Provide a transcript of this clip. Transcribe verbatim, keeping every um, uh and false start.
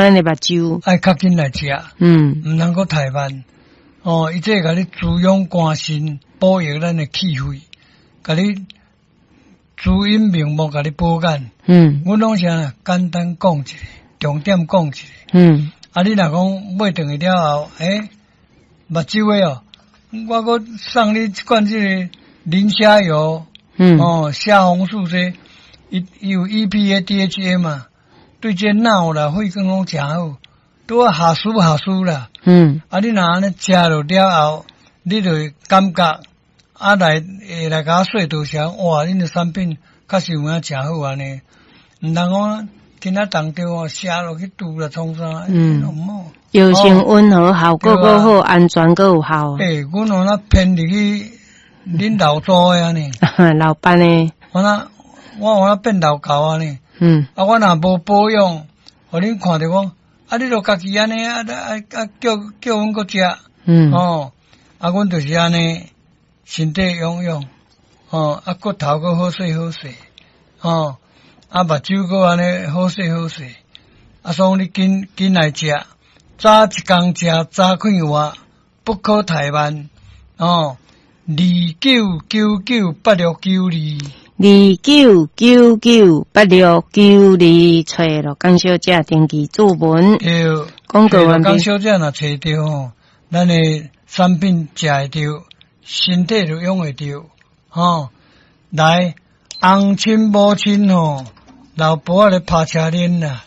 咱的目睭， 爱较紧来食， 嗯， 毋能够太慢。哦，伊这甲你滋养肝肾，保养咱的气血，甲你滋阴明目，甲你保肝。 嗯， 阮拢是安简单讲一下，重点讲一下。 嗯， 啊，你若讲买顿去了后，诶，目睭的哦，我搁送你一罐这个磷虾油， 嗯， 哦，虾红素这，伊伊有 E P A、D H A 嘛，对这脑啦、血管拢诚好，拄啊下输下输啦。 嗯， 啊，你若安尼食落了后，你就会感觉啊来会来甲我说多谢，哇，恁的产品确实有影诚好安尼，毋通讲今仔当着哦食落去肚啦创啥，嗯，毋好。 药性温和，效果够好，安全够有效。 诶，阮有那偏入去恁老祖诶安尼， 老板诶， 我那我有那变老狗安尼， 嗯， 啊，我若无保养，互恁看着讲，啊，你著家己安尼啊啊啊叫叫阮搁食， 嗯， 哦，啊，阮就是安尼身体养养，哦，啊，骨头搁好势好势，哦，啊，目睭搁安尼好势好势，啊，所以你紧紧来食。早一工食早快活，不可怠慢。哦，二九九九八六九二， 二九九九八六九二，找罗江小姐登记注文。 对， 广告完毕。 江小姐若找着吼，咱的产品食会着，身体就用会着。哦，来，红亲母亲吼，老婆咧拍车轮啦。